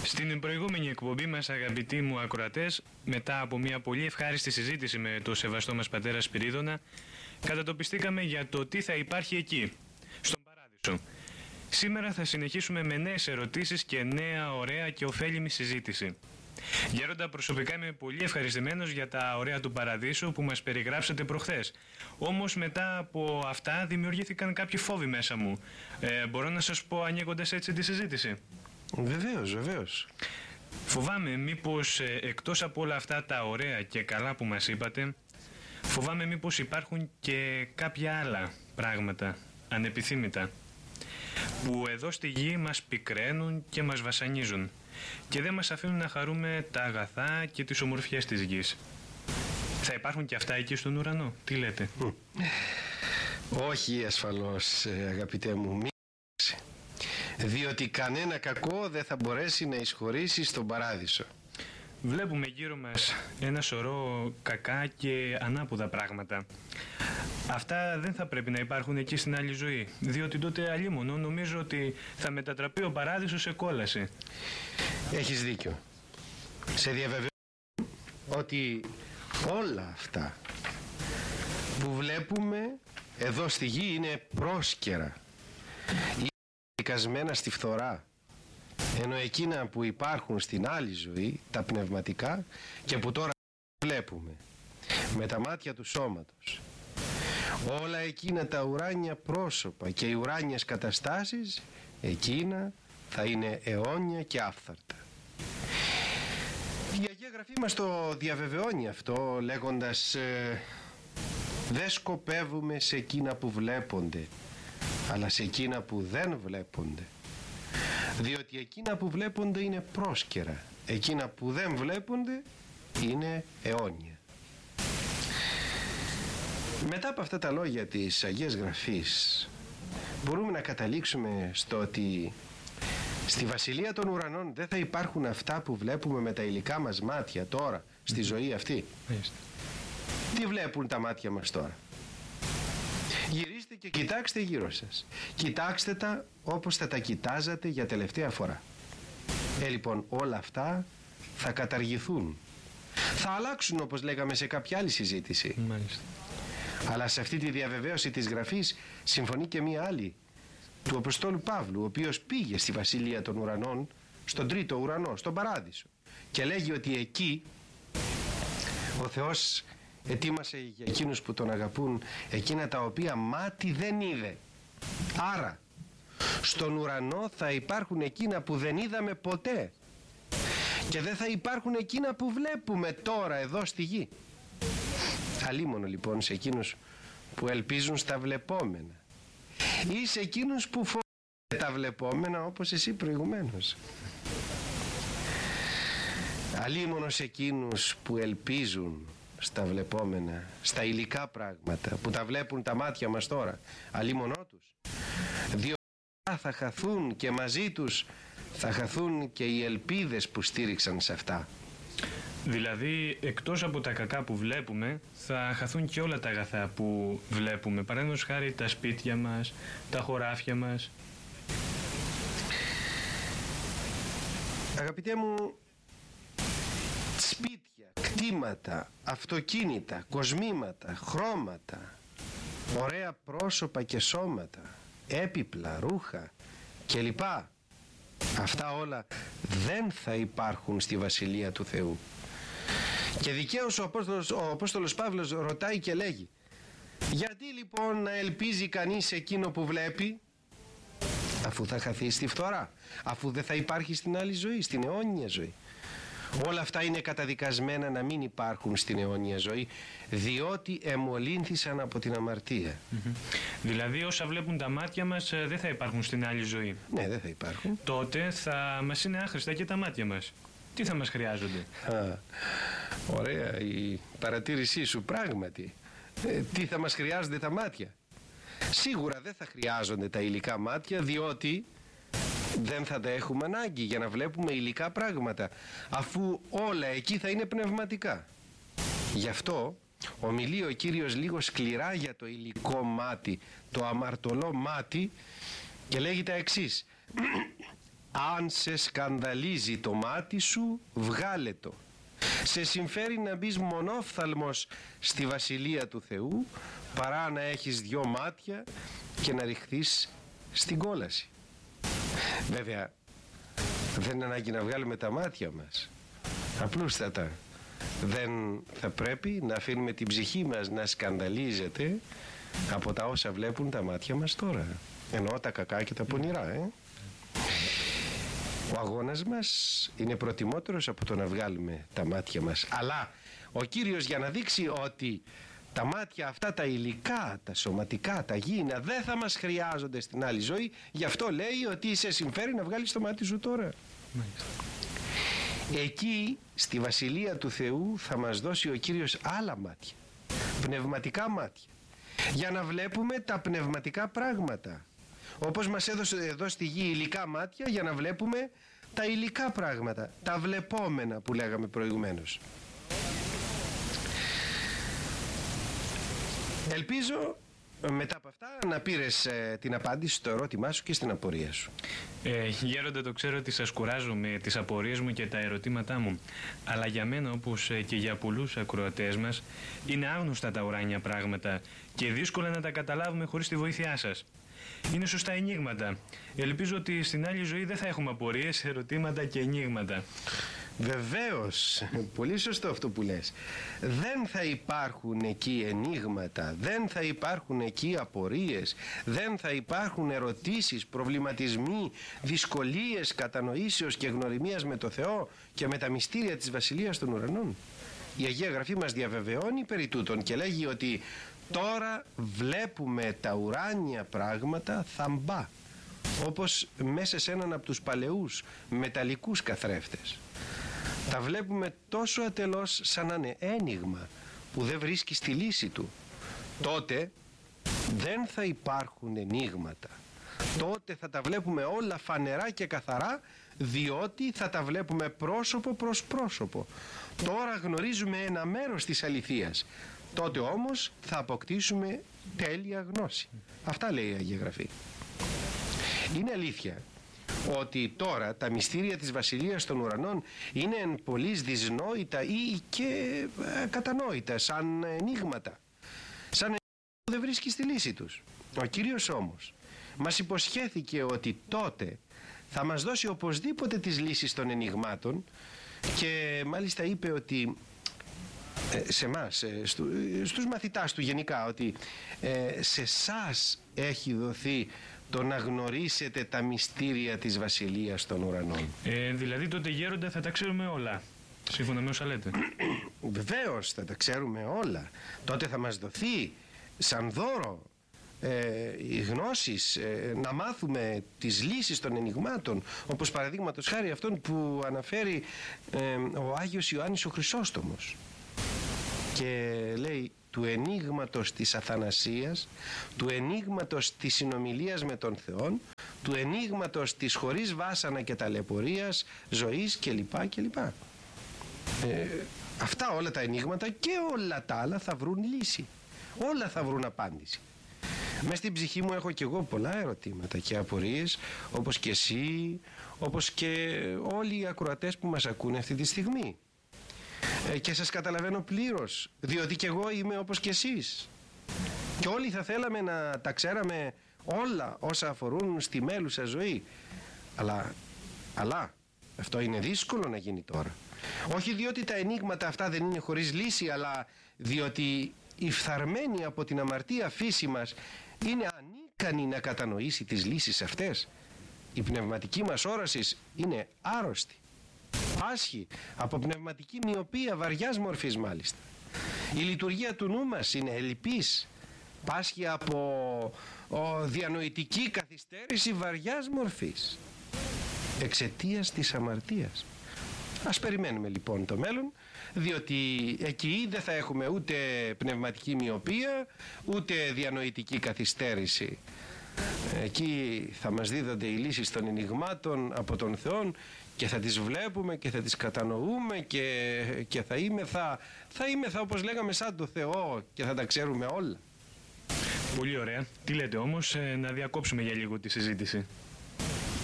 Στην προηγούμενη εκπομπή μας, αγαπητοί μου ακροατές, μετά από μια πολύ ευχάριστη συζήτηση με το σεβαστό μας πατέρα Σπυρίδωνα, κατατοπιστήκαμε για το τι θα υπάρχει εκεί, στον Παράδεισο. Σήμερα θα συνεχίσουμε με νέες ερωτήσεις και νέα ωραία και ωφέλιμη συζήτηση. Γέροντα, προσωπικά είμαι πολύ ευχαριστημένος για τα ωραία του Παραδείσου που μας περιγράψατε προχθές. Όμως μετά από αυτά δημιουργήθηκαν κάποιοι φόβοι μέσα μου. Μπορώ να σας πω ανοίγοντας έτσι τη συζήτηση? Βεβαίως, βεβαίως. Φοβάμαι μήπως εκτός από όλα αυτά τα ωραία και καλά που μας είπατε, φοβάμαι μήπως υπάρχουν και κάποια άλλα πράγματα ανεπιθύμητα που εδώ στη γη μας πικραίνουν και μας βασανίζουν και δεν μας αφήνουν να χαρούμε τα αγαθά και τις ομορφιές της γης. Θα υπάρχουν και αυτά εκεί στον ουρανό? Τι λέτε? Όχι ασφαλώς, αγαπητέ μου, διότι κανένα κακό δεν θα μπορέσει να εισχωρήσει στον Παράδεισο. Βλέπουμε γύρω μας ένα σωρό κακά και ανάποδα πράγματα. Αυτά δεν θα πρέπει να υπάρχουν εκεί στην άλλη ζωή, διότι τότε αλίμονο νομίζω ότι θα μετατραπεί ο Παράδεισος σε κόλαση. Έχεις δίκιο. Σε διαβεβαιώ ότι όλα αυτά που βλέπουμε εδώ στη γη είναι πρόσκαιρα, είναι δικασμένα στη φθορά, ενώ εκείνα που υπάρχουν στην άλλη ζωή, τα πνευματικά, και που τώρα βλέπουμε με τα μάτια του σώματος, όλα εκείνα τα ουράνια πρόσωπα και οι ουράνιες καταστάσεις, εκείνα θα είναι αιώνια και άφθαρτα. Η Αγία Γραφή μας το διαβεβαιώνει αυτό λέγοντας δεν σκοπεύουμε σε εκείνα που βλέπονται, αλλά σε εκείνα που δεν βλέπονται, διότι εκείνα που βλέπονται είναι πρόσκαιρα, εκείνα που δεν βλέπονται είναι αιώνια. Μετά από αυτά τα λόγια της Αγίας Γραφής μπορούμε να καταλήξουμε στο ότι στη Βασιλεία των Ουρανών δεν θα υπάρχουν αυτά που βλέπουμε με τα υλικά μας μάτια τώρα, στη ζωή αυτή. Τι βλέπουν τα μάτια μας τώρα? Γυρίστε και κοιτάξτε γύρω σας. Κοιτάξτε τα όπως θα τα κοιτάζατε για τελευταία φορά. Λοιπόν, όλα αυτά θα καταργηθούν. Θα αλλάξουν, όπως λέγαμε σε κάποια άλλη συζήτηση. Μάλιστα. Αλλά σε αυτή τη διαβεβαίωση της Γραφής συμφωνεί και μία άλλη, του Αποστόλου Παύλου, ο οποίος πήγε στη Βασιλεία των Ουρανών, στον τρίτο ουρανό, στον Παράδεισο, και λέγει ότι εκεί ο Θεός ετοίμασε για εκείνους που τον αγαπούν εκείνα τα οποία μάτι δεν είδε. Άρα στον ουρανό θα υπάρχουν εκείνα που δεν είδαμε ποτέ και δεν θα υπάρχουν εκείνα που βλέπουμε τώρα εδώ στη γη. Αλίμονο λοιπόν σε εκείνους που ελπίζουν στα βλεπόμενα ή σε εκείνους που φοβούνται τα βλεπόμενα, όπως εσύ προηγουμένως. Αλίμονο σε εκείνους που ελπίζουν στα βλεπόμενα, στα υλικά πράγματα που τα βλέπουν τα μάτια μας τώρα. Αλίμονό τους, διότι θα χαθούν και μαζί τους θα χαθούν και οι ελπίδες που στήριξαν σε αυτά. Δηλαδή, εκτός από τα κακά που βλέπουμε, θα χαθούν και όλα τα αγαθά που βλέπουμε. Παραδείγματος χάρη τα σπίτια μας, τα χωράφια μας. Αγαπητέ μου, σπίτια, κτήματα, αυτοκίνητα, κοσμήματα, χρώματα, ωραία πρόσωπα και σώματα, έπιπλα, ρούχα κλπ. Αυτά όλα δεν θα υπάρχουν στη Βασιλεία του Θεού. Και δικαίως ο Απόστολος Παύλος ρωτάει και λέγει, γιατί λοιπόν να ελπίζει κανείς εκείνο που βλέπει, αφού θα χαθεί στη φθορά, αφού δεν θα υπάρχει στην άλλη ζωή, στην αιώνια ζωή? Όλα αυτά είναι καταδικασμένα να μην υπάρχουν στην αιώνια ζωή, διότι εμολύνθησαν από την αμαρτία. Δηλαδή όσα βλέπουν τα μάτια μας δεν θα υπάρχουν στην άλλη ζωή. Ναι, δεν θα υπάρχουν. Τότε θα μας είναι άχρηστα και τα μάτια μας. Τι θα μας χρειάζονται? Ωραία η παρατήρησή σου, πράγματι. Τι θα μας χρειάζονται τα μάτια? Σίγουρα δεν θα χρειάζονται τα υλικά μάτια, διότι δεν θα τα έχουμε ανάγκη για να βλέπουμε υλικά πράγματα, αφού όλα εκεί θα είναι πνευματικά. Γι' αυτό ομιλεί ο Κύριος λίγο σκληρά για το υλικό μάτι, το αμαρτωλό μάτι, και λέγει τα εξής: Αν σε σκανδαλίζει το μάτι σου, βγάλε το. Σε συμφέρει να μπεις μονόφθαλμος στη βασιλεία του Θεού, παρά να έχεις δυο μάτια και να ρηχθείς στην κόλαση. Βέβαια, δεν είναι ανάγκη να βγάλουμε τα μάτια μας. Απλούστατα, δεν θα πρέπει να αφήνουμε την ψυχή μας να σκανδαλίζεται από τα όσα βλέπουν τα μάτια μας τώρα. Εννοώ τα κακά και τα πονηρά, Ο αγώνας μας είναι προτιμότερος από το να βγάλουμε τα μάτια μας. Αλλά ο Κύριος, για να δείξει ότι τα μάτια αυτά, τα υλικά, τα σωματικά, τα γήινα, δεν θα μας χρειάζονται στην άλλη ζωή, γι' αυτό λέει ότι σε συμφέρει να βγάλεις το μάτι σου τώρα. Εκεί στη Βασιλεία του Θεού θα μας δώσει ο Κύριος άλλα μάτια, πνευματικά μάτια, για να βλέπουμε τα πνευματικά πράγματα. Όπως μας έδωσε εδώ στη γη υλικά μάτια για να βλέπουμε τα υλικά πράγματα, τα βλεπόμενα που λέγαμε προηγουμένως. Ελπίζω μετά από αυτά να πήρες την απάντηση στο ερώτημά σου και στην απορία σου. Γέροντα, το ξέρω ότι σας κουράζω με τις απορίες μου και τα ερωτήματά μου, αλλά για μένα, όπως και για πολλούς ακροατές μας, είναι άγνωστα τα ουράνια πράγματα και δύσκολα να τα καταλάβουμε χωρίς τη βοήθειά σας. Είναι σωστά ενίγματα. Ελπίζω ότι στην άλλη ζωή δεν θα έχουμε απορίες, ερωτήματα και ενίγματα. Βεβαίως, πολύ σωστό αυτό που λες. Δεν θα υπάρχουν εκεί ενίγματα, δεν θα υπάρχουν εκεί απορίες, δεν θα υπάρχουν ερωτήσεις, προβληματισμοί, δυσκολίες κατανοήσεως και γνωριμίας με το Θεό και με τα μυστήρια της Βασιλείας των Ουρανών. Η Αγία Γραφή μας διαβεβαιώνει περί τούτων και λέγει ότι τώρα βλέπουμε τα ουράνια πράγματα θαμπά, όπως μέσα σε έναν από τους παλαιούς μεταλλικούς καθρέφτες. Τα βλέπουμε τόσο ατελώς σαν να είναι ένιγμα που δεν βρίσκει τη λύση του. Τότε δεν θα υπάρχουν ενίγματα. Τότε θα τα βλέπουμε όλα φανερά και καθαρά, διότι θα τα βλέπουμε πρόσωπο προς πρόσωπο. Τώρα γνωρίζουμε ένα μέρος της αληθείας. Τότε όμως θα αποκτήσουμε τέλεια γνώση. Αυτά λέει η Αγία Γραφή. Είναι αλήθεια ότι τώρα τα μυστήρια της Βασιλείας των Ουρανών είναι εν πολλοίς δυσνόητα ή και κατανόητα σαν ενίγματα. Σαν ενίγματα που δεν βρίσκει τη λύση τους. Ο Κύριος όμως μας υποσχέθηκε ότι τότε θα μας δώσει οπωσδήποτε τις λύσεις των ενιγμάτων και μάλιστα είπε ότι σε εμάς, στους μαθητάς του γενικά, ότι σε εσάς έχει δοθεί το να γνωρίσετε τα μυστήρια της Βασιλείας των Ουρανών. Δηλαδή τότε, γέροντα, θα τα ξέρουμε όλα, σύμφωνα με όσα λέτε. Βεβαίως θα τα ξέρουμε όλα. Τότε θα μας δοθεί σαν δώρο οι γνώσεις, να μάθουμε τις λύσεις των ενιγμάτων, όπως παραδείγματος χάρη αυτόν που αναφέρει ο Άγιος Ιωάννης ο Χρυσόστομος, και λέει του ενίγματος της αθανασίας, του ενίγματος της συνομιλίας με τον Θεόν, του ενίγματος της χωρίς βάσανα και ταλαιπωρίας ζωής κλπ. Αυτά όλα τα ενίγματα και όλα τα άλλα θα βρουν λύση. Όλα θα βρουν απάντηση. Μες στην ψυχή μου έχω και εγώ πολλά ερωτήματα και απορίες, όπως και εσύ, όπως και όλοι οι ακροατές που μας ακούνε αυτή τη στιγμή. Και σας καταλαβαίνω πλήρως, διότι και εγώ είμαι όπως και εσείς. Και όλοι θα θέλαμε να τα ξέραμε όλα όσα αφορούν στη μέλουσα ζωή. Αλλά αυτό είναι δύσκολο να γίνει τώρα. Όχι διότι τα ενίγματα αυτά δεν είναι χωρίς λύση, αλλά διότι η φθαρμένη από την αμαρτία φύση μας είναι ανίκανη να κατανοήσει τις λύσεις αυτές. Η πνευματική μας όραση είναι άρρωστη. Πάσχει από πνευματική μοιοπία βαριάς μορφής μάλιστα. Η λειτουργία του νου μας είναι ελλειπής. Πάσχει από διανοητική καθυστέρηση βαριάς μορφής εξαιτίας της αμαρτίας. Ας περιμένουμε λοιπόν το μέλλον, διότι εκεί δεν θα έχουμε ούτε πνευματική μοιοπία, ούτε διανοητική καθυστέρηση. Εκεί θα μας δίδονται οι λύσεις των ενιγμάτων από τον Θεό και θα τις βλέπουμε και θα τις κατανοούμε και θα είμεθα όπως λέγαμε σαν το Θεό και θα τα ξέρουμε όλα. Πολύ ωραία. Τι λέτε όμως, να διακόψουμε για λίγο τη συζήτηση?